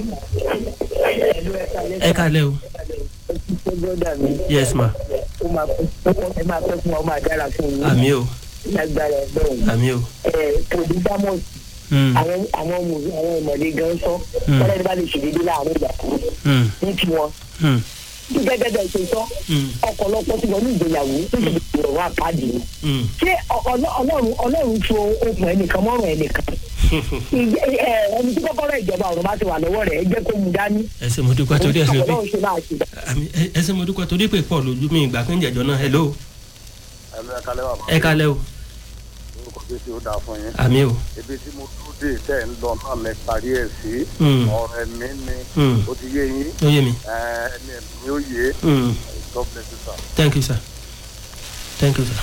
ẹ kalẹ́ o. yes ma. ẹ máa pẹ́ fún ọ máa dára fún yín. àmì o. lágbára ẹgbẹ́ àmì o. polygamous àwọn ọmọdé gan sọ wọ́n lẹ́nu bá lè ṣèlédé láàrin ìgbà kan ní tiwọn. bí gẹ́gẹ́ bẹ́ẹ̀ ṣe sọ ọ̀pọ̀lọpọ̀ tí wọ́n ní ìgbéyàwó tó ṣe lè rọ̀ àpáàdì ni. ṣé ọlọ́run so okùn ẹnìkan mọ́rùn ẹnìkan ẹni tí kọ́kọ́rọ́ ìjọba ọ̀run bá ti wà lọ́wọ́ rẹ̀ ẹ jẹ́ kó mu dání. ẹ ṣé mo dúpẹ́ torí ẹ ṣé mo dúpẹ́ torí pé pọ̀ lójú mi ìgbà kan jẹ̀jọ́ náà hello. ẹ kalẹ́ o. tí ó dáa fún yín. àmì o. ibi tí mo dúró dé tẹ́ ń lọ náà lẹ parí ẹ̀ sí. ọ̀rẹ́ mi ni ó ti yé yín. ó yé mi. ẹni mi ó yé. God bless you sir. thank you sir. thank you sir.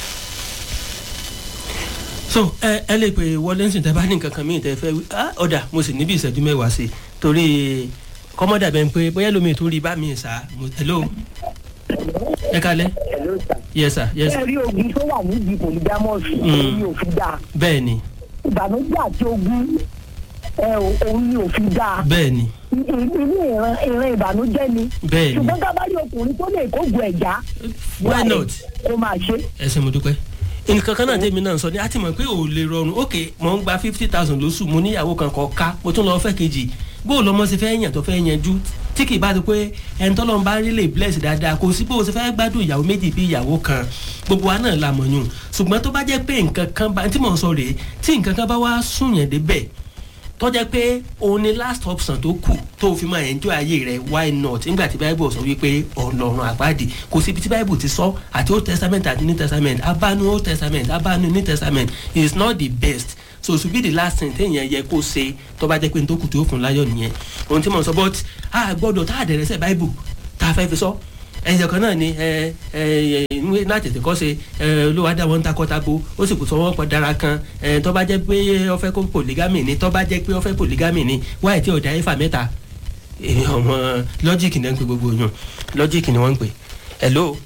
so ẹ lè pè wọlé ń sìn tẹ́ bá ní nǹkan kan míì tẹ́ fẹ́ wí ọ̀dà mo sì níbi ìṣẹ́jú mẹ́wàá sí i torí kọ́mọ́dà bẹ́ẹ̀ ń pé bóyá lómi tó rí bá mi sá hello. ẹ kalẹ́. yes sir yes sir. ẹ rí ogun tó wà níbi polygamous òun ni òfin dáa. bẹ́ẹ̀ ni. ìbànújẹ́ àti ogun òun ni òfin dáa. bẹ́ẹ̀ ni. inú ìran ìbànújẹ́ ni. bẹ́ẹ̀ ni. ṣùgbọ́n kábàárí ọkùnrin tó lè kógun ẹ̀já. why not. ó máa ṣe. ẹ ṣé mo dúpẹ́. nǹkan kan náà tèmi náà sọ ni a ti mọ̀ pé ò lè rọrùn ok mo ń gba 50,000 lóṣù mo níyàwó kan kọ̀ ká mo tún lọ fẹ́ kejì bó lọmọ ṣe fẹ́ yàn tó fẹ́ yanjú tí kì í bá ti pé ẹni tọ́lọ́ ń bá rí lè bless dáadáa kò sí bó o ṣe fẹ́ gbádùn ìyàwó méjì bí ìyàwó kan gbogbo wa náà la mọ̀ yún ṣùgbọ́n tó bá jẹ́ pé nǹkan kan bá tí mò ń sọ rèé tí nǹkan kan bá wá sùn yẹn débẹ̀ tó jẹ́ pé òun ni last option tó kù tó fi máa enjoy ayé rẹ̀ why not nígbà tí bible sọ wípé ọlọ́run àpáàdì kò síbi tí bible ti sọ àti old testament àti new testament abánu old testament abánu new testament is not the best so it should be the last thing téèyàn yẹ kó ṣe tó bá jẹ́ pé n tó kù tó fún láyọ̀ nìyẹn ohun tí mo sọ but a gbọ́dọ̀ tá a dẹ̀rẹ̀ sẹ́ bible tá a fẹ́ fi sọ ẹ̀yìn kan náà ni láti tẹ̀kọ́ ṣe olówó adá wọn takọ́tabo ó sì kù sọ wọ́n pọ̀ dára kan tó bá jẹ́ pé ó fẹ́ kó polygamy ni tó bá jẹ́ pé ó fẹ́ polygamy ni wáyé tí ọ̀dà ẹ̀fà mẹ́ta ọmọ lọ́jíìkì ni wọ́n ń pè gbogbo yàn lọ́jíìkì ni wọ́n ń pè hello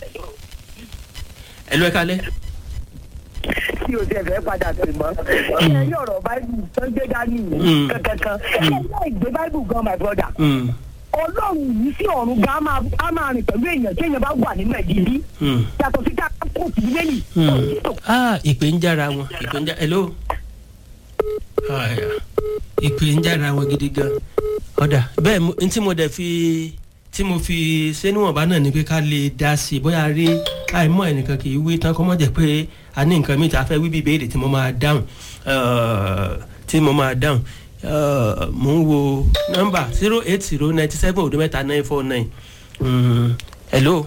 ẹ kálẹ́. tí o tẹ fẹ́ padà sí mọ́ ẹ yí ọ̀rọ̀ báyìí tó gbé dání kankan ẹ láì gbé báyìí gan my brother. Ọlọ́run yìí sí ọ̀run gan á máa rìn pẹ̀lú èèyàn tí èèyàn bá wà nínú ẹ̀dí bí. yàtọ̀ sí ká kó tì í lẹ́yìn. ìpè ń jára wọn ìpè ń jára hello. ìpè ń jára wọn gidi gan. ọ̀dà bẹ́ẹ̀ n tí mo dẹ̀ fi ṣé níwọ̀nba náà ni pé ká lè dá sí i bóyá rí àìmọ̀ ẹnìkan kì í wí tán kọ́ mọ́ jẹ́ pé a ní nǹkan mìíràn fẹ́ wí bí ìbéèrè tí mo máa dáhùn mo ń wo nọ́mbà 08097 odumeta 949 hello.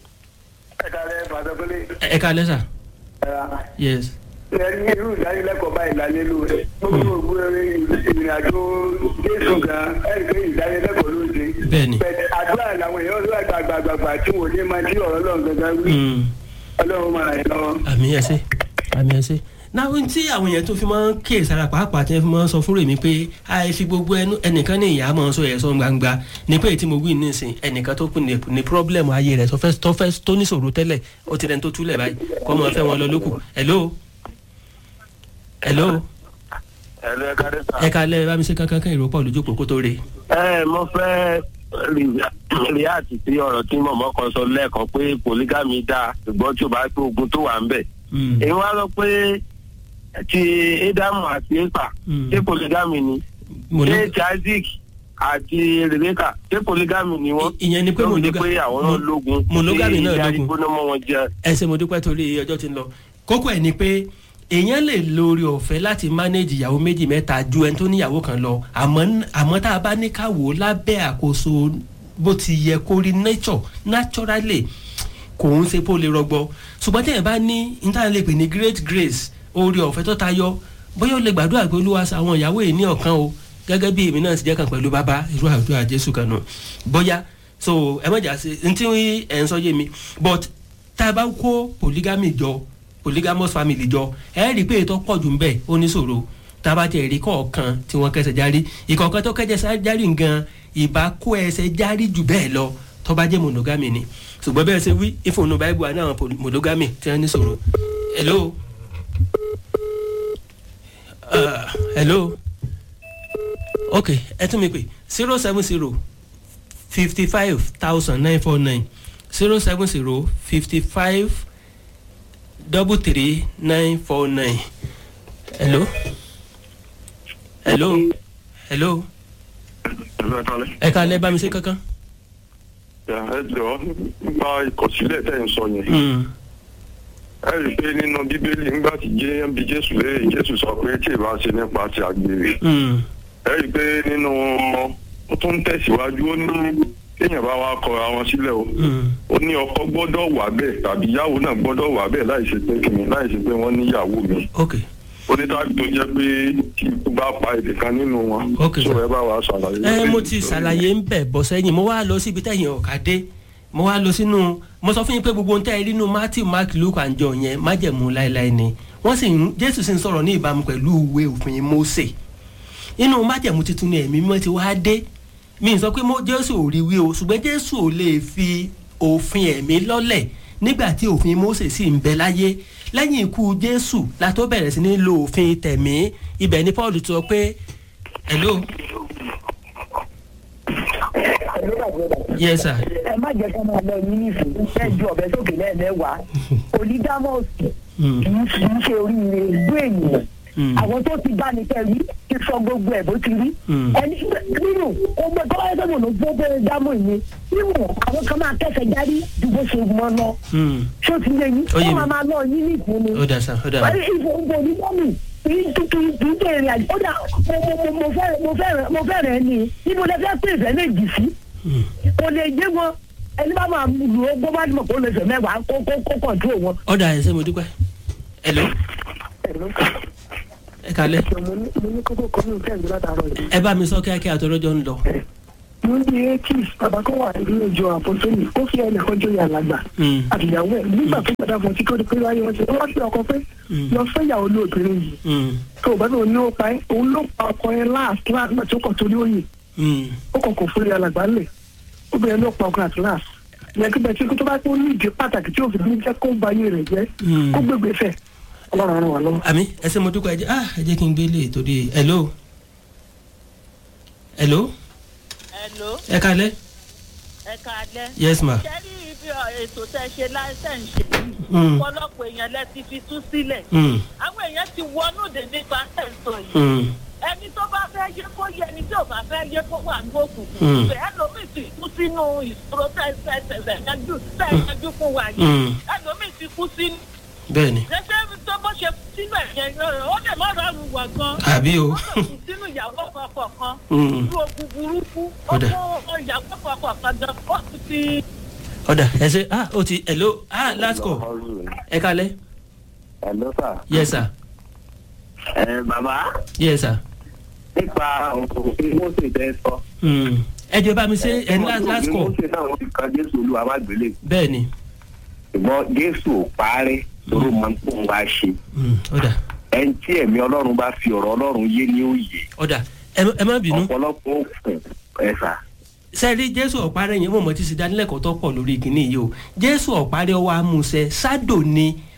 ẹ kálẹ́ sà. yes. ẹni irú ìdánilẹ́kọ̀ọ́ báyìí lálẹ́lú rẹ̀ gbogbo ìrìnàjò jésù gan ẹgbẹ́ ìdánilẹ́kọ̀ọ́ ló ṣe. bẹ́ẹ̀ni. àdúrà làwọn èèyàn ló gbàgbàgbà tí wò ní máa tí ọ̀rọ̀ lọ́n gangan wí. ọlọ́run máa rẹ̀ lọ́wọ́. àmì ẹ ṣé náà ohun tí àwọn èèyàn tó fi máa ń kíyè sára pàápàá tí wọ́n fi máa ń sọ fún rèmi pé àìfi gbogbo ẹnìkan ní ìyá máa ń sọ ẹ̀sọ́ gbangba ní pé tí mo wí nísìn ẹnìkan tó kù ní pírọ́blẹ̀mù ayé rẹ̀ tó níṣòro tẹ́lẹ̀ ó ti rẹ̀ tó túlẹ̀ báyìí kọ́ mọ́ fẹ́ wọn lọ lókù hello. ẹ kálẹ́ sà. ẹ kálẹ́ bá mi ṣe kankan ìrọ́pọ̀ lójú kòkó tó re. mo fẹ́ rí àti sí ọ̀rọ̀ tí mọ̀mọ́ kan sọ lẹ́ẹ̀kan pé polygamy dáa ṣùgbọ́n tí ó bá pé ogun tó wà ń bẹ̀. èyí wá lọ pé ti Ádámù àti Éfà ṣé polygamy ni ṣé ti Isaac àti Rebecca ṣé polygamy ni wọ́n. ìyẹn ni pé monogamy náà lógun ẹsẹ̀ mo dúpẹ́ torí ọjọ́ ti ń lọ kókó ẹ̀ ni pé èèyàn lè lórí ọ̀fẹ́ láti manage ìyàwó méjì mẹ́ta ju ẹni tó níyàwó kan lọ àmọ́ tá a bá ní ká wò lábẹ́ àkóso bó ti yẹ kó rí naturally kò ń ṣe pó lè rọgbọ ṣùgbọ́n tí ẹ̀ bá ní níta lè pè ní great grace orí ọ̀fẹ́ tó tayọ bóyá ó lè gbàdúrà pé Olúwa ṣà àwọn ìyàwó yìí ní ọ̀kan o gẹ́gẹ́ bí èmi náà ti jẹ́ kan pẹ̀lú bàbá irú àdúrà Jésù kan nù bóyá so ẹ mọ̀jà sí ntí ẹ̀ ń sọ yé mi but tá a bá kó polygamous family jọ ẹ rí i pé ètò pọ̀ jù ń bẹ̀ ó ní ṣòro tá a bá tẹ̀ rí kọ̀ọ̀kan tí wọ́n kẹsẹ̀ járí ìkọ̀ọ̀kan tó kẹsẹ̀ járí gan ìbá kó ẹsẹ̀ járí jù bẹ́ẹ̀ lọ tó bá jẹ́ monogamy ni ṣùgbọ́n bẹ́ẹ̀ ṣe wí ìfòònù báyìí wà náà monogamy tí wọ́n ní ṣòro. Hello ok ẹ tún mi pè 070 55 949 070 55 33949. Hello. ẹ ká lẹ́ bá mi ṣe kankan. ẹ jọ nípa ìkọ̀sílẹ̀ tẹ̀ ń sọ yẹn. ẹ rí i pé nínú Bíbélì nígbà tí Jésù léèrè Jésù sọ pé tí ìbá ṣe nípa ti àgbèrè. ẹ rí i pé nínú ó tún tẹ̀síwájú ó ní kéèyàn bá wa kọ àwọn sílẹ̀ o ó ní ọkọ gbọ́dọ̀ wà bẹ́ẹ̀ tàbí ìyàwó náà gbọ́dọ̀ wà bẹ́ẹ̀ láì ṣe pé wọ́n níyàwó mi. ó ní táàbí tó jẹ́ pé tí bá pa èdè kan nínú wọn. sọ ẹ bá wa ṣàlàyé. mo ti ṣàlàyé ń bẹ̀ bọ́ sẹ́yìn mo wá lọ síbi tẹ̀yìn ọ̀kadé mo wá lọ sínú mo sọ fún yín pé gbogbo ohun tẹ́ ẹ rí nínú Matthew Mark Luke and John yẹn májẹ̀mú láéláé ni wọ́n sì Jésù sì ń sọ̀rọ̀ ní ìbámu pẹ̀lú ìwé òfin Mósè inú májẹ̀mú tuntun ni ẹ̀mí mímọ́ ti wá dé mi sọ pé Jésù ò rí wí o ṣùgbọ́n Jésù ò lè fi òfin ẹ̀mí lọ́lẹ̀ nígbà tí òfin Mósè sì ń bẹ láyé lẹ́yìn ikú Jésù la tó bẹ̀rẹ̀ sí ní lo òfin tẹ̀mí ibẹ̀ ni Paul sọ pé hello. Yes sir. ẹ má jẹ́ kí wọ́n lọ yín nísìnyí ẹ ju ọ̀bẹ sókè lẹ́ẹ̀mẹ́wàá onídámọ̀sì kì í ṣe oríire ìlú ènìyàn àwọn tó ti bá ní kẹrí ti sọ gbogbo ẹ̀ bó ti rí ẹni nínú ọgbẹ kọ́lá ẹgbẹ́ ló gbogbo dámọ̀ yìí nínú àwọn kan máa kẹsẹ̀ járí ju bó ṣe mọ́ lọ ṣó ti lè yín wọ́n máa lọ yín ní ìfúnni wọ́n ní ìfowópamọ́ onígbọ́mì kì í ṣe ìrìn àjò ó dà mo fẹ́rẹ̀ ni níbo lẹ fẹ́ pè fẹ́ méjì sí kò lè jẹ́ wọn ẹni bá máa lù ó gbọ́ bá dùn kó lè fẹ́ mẹ́wàá kó kọ̀ọ̀tún wọn. ọ̀dà ẹ̀ ṣe mo dúpẹ́ ẹ kalẹ. mo ní kókó kan ní ìfẹ́ ìlú látàárọ̀ yìí. ẹ bá mi sọ kíákíá àtọ́rọ́jọ́ ń lọ. mo ní ekis bàbá kan wà nínú ìjọ àpótólì ó fi ẹnìkan jóye àlàgbà àtìyàwó ẹ nígbà tó padà fún ọtí kó di pé wáyé wọn ṣe wọn fi ọkọ pé lọ fẹ́ ìyàwó lóbìnrin yìí tó o bá ní òun ló pa ẹ òun ló pa ọkọ ẹ láàsì nígbà tó kọ torí òye ó kọ kò fún àlàgbà lẹ obìnrin ló pa ọkọ àti láàsì ìyẹn kí bẹ́ẹ̀ tí kó tó bá tó ní ìdí pàtàkì tí òfin ní jẹ́ kó ba ayé rẹ̀ jẹ́ kó gbégbé fẹ́ ọlọ́run ràn wá lọ́wọ́. àmì ẹsẹ̀ mo dúpẹ́ ẹ jẹ́ kí n gbé lè torí hello. ẹ kalẹ́. yes ma. ṣé rí ibi ètò tẹ́ ṣe láìsẹ̀ ń ṣe yìí ọ̀pọ̀lọpọ̀ èèyàn lẹ ti fi tú sílẹ̀ àwọn èèyàn ti wọnú dèdè pàṣẹ sọ yìí ẹni tó bá fẹ́ yé kó yẹ ẹni tí ò bá fẹ́ yé kó wà ní òkùnkùn ẹlòmíì ti kú sínú ìṣòro tẹ̀sẹ̀ yanjú fún wa yìí ẹlòmíì ti kú sínú. bẹ́ẹ̀ni. ṣẹṣẹ tó bó ṣe sínú ẹ̀yẹ ó lè má rọrùn wọ̀ gan. àbí o. ó lè kú sínú ìyàwó kọ̀ọ̀kan irú ogun burúkú ó kó ìyàwó kọ̀ọ̀kan gan ó ti. ọ̀dà ẹ ṣe ó ti hello last call ẹ kalẹ́. hello sir. yes sir. bàbá. yes sir. nípa òfin Mósè tẹ́ sọ. ẹ jẹ́ bá mi ṣe ẹ ní last call. Mósè náà wọ́n ti kan Jésù Olúwa má gbélé. bẹ́ẹ̀ni. ṣùgbọ́n Jésù ò parẹ́ torí máa ń kó wá ṣe. ọ̀dà. ẹni tí ẹ̀mí Ọlọ́run bá fi ọ̀rọ̀ Ọlọ́run yé ní òye. ọ̀dà ẹ má bínú. ọ̀pọ̀lọpọ̀ òkun ẹ̀fà. sẹ́ẹ̀rí Jésù ọ̀parẹ́ yẹn mọ̀mọ́ ti ṣe dánilẹ́kọ̀ọ́ tó pọ̀ lórí ìkíní yìí o Jésù ọ̀parẹ́ ọwọ́ amúṣẹ sádò ni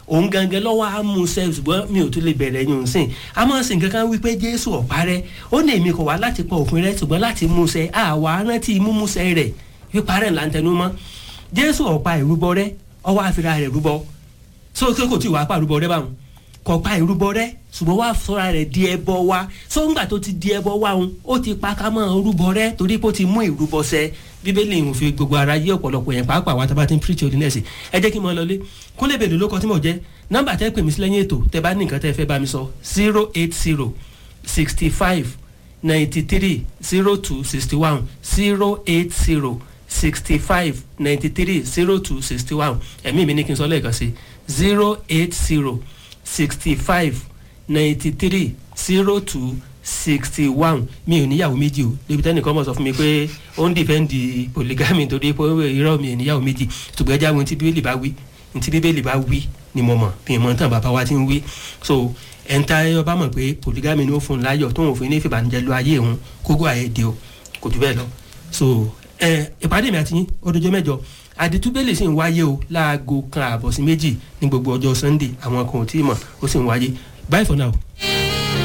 òun gangan lọ́wọ́ á mú sẹ́ ṣùgbọ́n mi ò tún lè bẹ̀rẹ̀ yín sìn a máa sìn kankan wípé Jésù ọ̀pá rẹ̀ ó ní èmi kò wá láti pa òfin rẹ̀ ṣùgbọ́n láti mú sẹ́ àwa rántí mímú sẹ́ rẹ̀ pípa rẹ̀ là ń tẹnu mọ́ Jésù ọ̀pá ìrúbọ rẹ̀ ọwọ́ àfihàn rẹ̀ rúbọ so kò tí wàá pa ìrúbọ rẹ̀ báwọn kò pa ìrúbọ rẹ̀ ṣùgbọ́n wàá sọ́ra rẹ̀ di ẹbọ wa so ńgbà tó ti di ẹbọ wa òun ó ti pa ká mọ́ rúbọ rẹ̀ torí pé ó ti mú ìrúbọ ṣẹ bíbélì ń fi gbogbo ara yé ọ̀pọ̀lọpọ̀ yẹn pàápàá wa tá a bá ti ń preach holiness ẹ jẹ́ kí n mọ lọlé Kúnlé Bello ló kọ tí mo jẹ́ nọ́mbà tẹ́ pè mí sí lẹ́yìn ètò tẹ́ bá ní nǹkan tẹ́ fẹ́ bá mi sọ 080 65 93 02 61 080 65 93 02 61 ẹ̀mí mi ní kí n sọ lẹ́ẹ̀kan sí 080 65 93 02 61 mi ò níyàwó méjì o débi tẹ́nìkan mọ̀ sọ fún mi pé ó ń dìfẹ́ǹdì polygamy torí pé irọ́ mi ò níyàwó méjì ṣùgbọ́n ẹja wo ní tí bíbélì bá wí ni mo mọ̀ bí mo tàn bàbá wa ti ń wí so ẹ̀ńtà ọba mọ̀ pé polygamy ni ó fún un láyọ̀ tó ń òfin ní ìfìbànújẹ́ lu ayé òun kókó àyèdè o kò jù bẹ́ẹ̀ lọ so ìpàdé mi àti yín ọdọjọ́ mẹ́jọ àdìtúbẹ̀lẹ̀ sì ń wáyé o láago 1 àbọ̀ sí 2 ní gbogbo ọjọ́ Sunday àwọn kan ò tí ì mọ̀ ó sì ń wáyé bye for now.